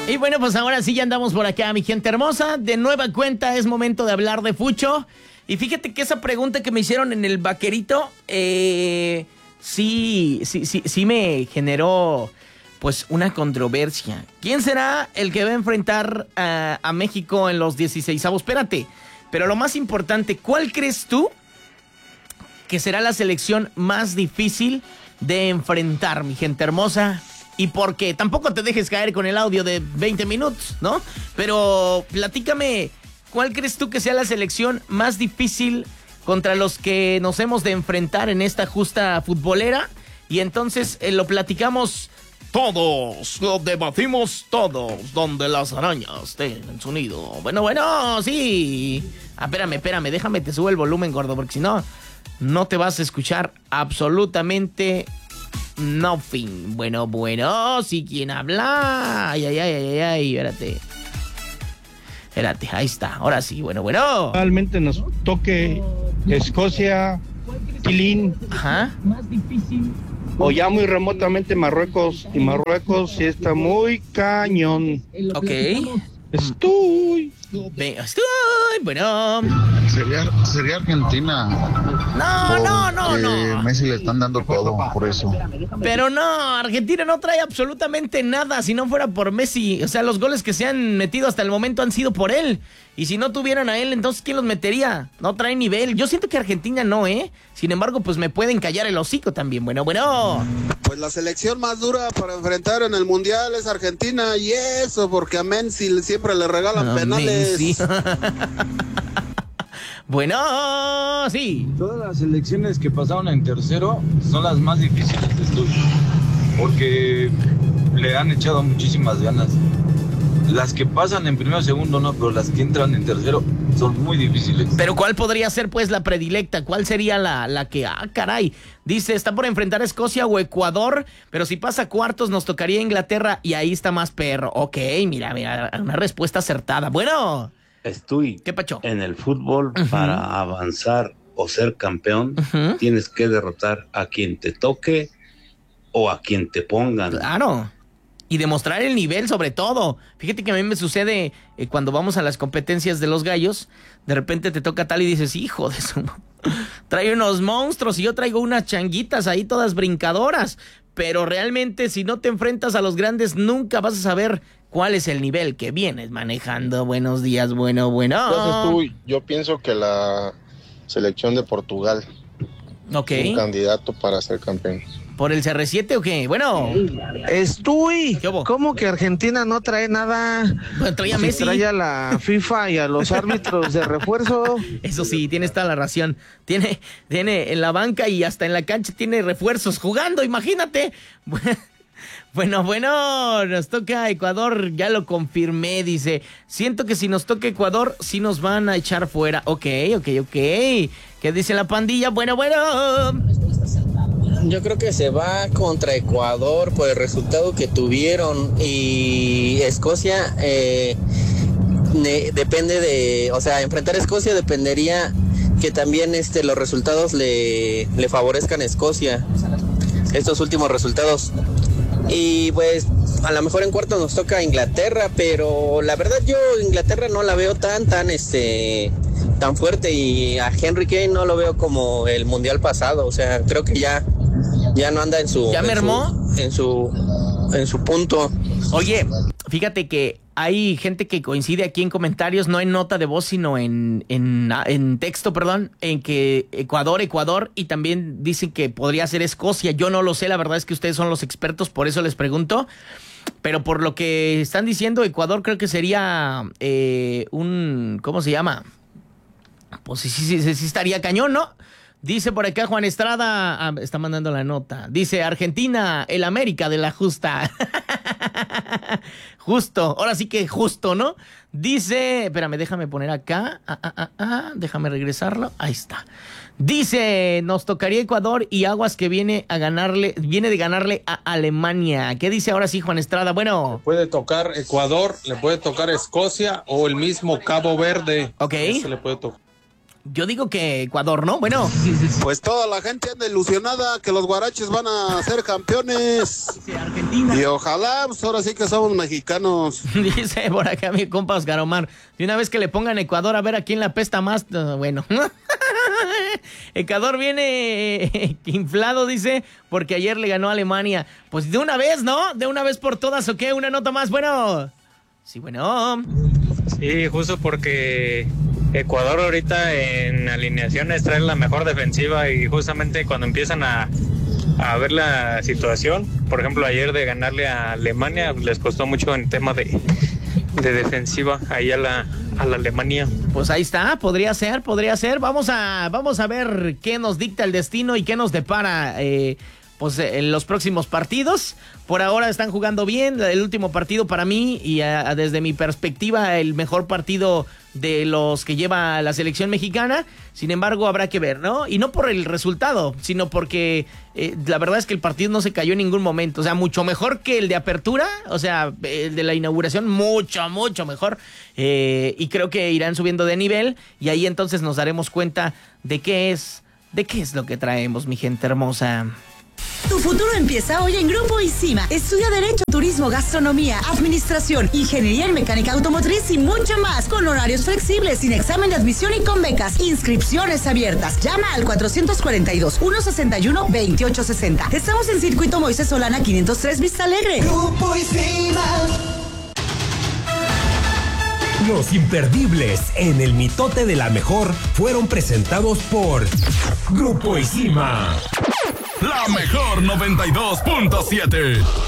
Y bueno, pues ahora sí ya andamos por acá, mi gente hermosa. De nueva cuenta es momento de hablar de fucho. Y fíjate que esa pregunta que me hicieron en el vaquerito, sí me generó pues una controversia. ¿Quién será el que va a enfrentar a México en los 16avos? Espérate, pero lo más importante, ¿cuál crees tú que será la selección más difícil de enfrentar, mi gente hermosa? ¿Y por qué? Tampoco te dejes caer con el audio de 20 minutos, ¿no? Pero platícame, ¿cuál crees tú que sea la selección más difícil contra los que nos hemos de enfrentar en esta justa futbolera? Y entonces lo platicamos todos, lo debatimos todos, donde las arañas tienen su nido. Bueno, sí. Espérame, déjame, te subo el volumen, gordo, porque si no, no te vas a escuchar absolutamente nothing. Bueno, sí, ¿quién habla? Ay, espérate, ahí está, ahora sí, bueno. Realmente nos toque Escocia, Tilín. Ajá. O ya muy remotamente Marruecos. Y Marruecos sí está muy cañón. Ok. Estoy. Bueno. Sería Argentina. No. Messi le están dando todo por eso. Pero no, Argentina no trae absolutamente nada si no fuera por Messi. O sea, los goles que se han metido hasta el momento han sido por él. Y si no tuvieran a él, entonces ¿quién los metería? No trae nivel. Yo siento que Argentina no, ¿eh? Sin embargo, pues me pueden callar el hocico también. Bueno. Pues la selección más dura para enfrentar en el Mundial es Argentina. Y eso, porque a Messi siempre le regalan penales. Messi. Bueno, sí. Todas las selecciones que pasaron en tercero son las más difíciles de estudio, porque le han echado muchísimas ganas. Las que pasan en primero o segundo no, pero las que entran en tercero son muy difíciles. Pero ¿cuál podría ser pues la predilecta? ¿Cuál sería la que, caray? Dice, está por enfrentar a Escocia o Ecuador, pero si pasa cuartos nos tocaría Inglaterra y ahí está más perro. Ok, mira, una respuesta acertada. Bueno. Estoy. ¿Qué pacho? En el fútbol, para avanzar o ser campeón, tienes que derrotar a quien te toque o a quien te pongan. Claro. Y demostrar el nivel sobre todo. Fíjate que a mí me sucede cuando vamos a las competencias de los gallos, de repente te toca tal y dices, hijo de su... Trae unos monstruos y yo traigo unas changuitas ahí todas brincadoras. Pero realmente si no te enfrentas a los grandes nunca vas a saber cuál es el nivel que vienes manejando. Buenos días, bueno. Yo pienso que la selección de Portugal es un candidato para ser campeón. ¿Por el CR7 o qué? Bueno. ¿Cómo que Argentina no trae nada? Bueno, trae a Messi. Trae a la FIFA y a los árbitros de refuerzo. Eso sí, tienes toda la razón. Tiene en la banca y hasta en la cancha tiene refuerzos jugando, imagínate. Bueno, nos toca Ecuador, ya lo confirmé, dice. Siento que si nos toca Ecuador, sí nos van a echar fuera. Ok. ¿Qué dice la pandilla? Bueno. Yo creo que se va contra Ecuador por el resultado que tuvieron y Escocia depende de, o sea, enfrentar a Escocia dependería que también los resultados le favorezcan a Escocia, estos últimos resultados. Y pues a lo mejor en cuartos nos toca Inglaterra, pero la verdad yo Inglaterra no la veo tan fuerte y a Henry Kane no lo veo como el mundial pasado, o sea, creo que ya no anda en su... ¿Ya mermó? En su punto. Oye, fíjate que hay gente que coincide aquí en comentarios, no en nota de voz, sino en texto, en que Ecuador, y también dicen que podría ser Escocia. Yo no lo sé, la verdad es que ustedes son los expertos, por eso les pregunto. Pero por lo que están diciendo, Ecuador creo que sería ¿cómo se llama? Pues sí estaría cañón, ¿no? Dice por acá Juan Estrada, está mandando la nota. Dice, Argentina, el América de la justa. Justo, ahora sí que justo, ¿no? Dice, espérame, déjame poner acá. Déjame regresarlo. Ahí está. Dice, nos tocaría Ecuador y aguas que viene de ganarle a Alemania. ¿Qué dice ahora sí Juan Estrada? Bueno. Le puede tocar Ecuador, le puede tocar Escocia o el mismo Cabo Verde. Ok. Ese le puede tocar. Yo digo que Ecuador, ¿no? Bueno. Pues toda la gente anda ilusionada que los guaraches van a ser campeones. Y ojalá, pues ahora sí que somos mexicanos. Dice por acá mi compa Oscar Omar, de una vez que le pongan Ecuador a ver a quién la apesta más, bueno. Ecuador viene inflado, dice, porque ayer le ganó a Alemania. Pues de una vez, ¿no? De una vez por todas, ¿o qué? Una nota más, bueno. Sí, bueno. Sí, justo porque Ecuador ahorita en alineaciones trae la mejor defensiva y justamente cuando empiezan a ver la situación, por ejemplo ayer de ganarle a Alemania, les costó mucho en tema de defensiva ahí a la Alemania. Pues ahí está, podría ser. Vamos a ver qué nos dicta el destino y qué nos depara pues en los próximos partidos. Por ahora están jugando bien. El último partido para mí y desde mi perspectiva el mejor partido de los que lleva la selección mexicana. Sin embargo, habrá que ver, ¿no? Y no por el resultado, sino porque la verdad es que el partido no se cayó en ningún momento. O sea, mucho mejor que el de apertura. O sea, el de la inauguración, mucho mejor. Y creo que irán subiendo de nivel. Y ahí entonces nos daremos cuenta de qué es lo que traemos, mi gente hermosa. Tu futuro empieza hoy en Grupo ISIMA. Estudia Derecho, Turismo, Gastronomía, Administración, Ingeniería en Mecánica Automotriz y mucho más. Con horarios flexibles, sin examen de admisión y con becas. Inscripciones abiertas. Llama al 442-161-2860. Estamos en Circuito Moisés Solana 503 Vista Alegre. Grupo ISIMA. Los imperdibles en el mitote de la mejor fueron presentados por Grupo ISIMA. La mejor 92.7.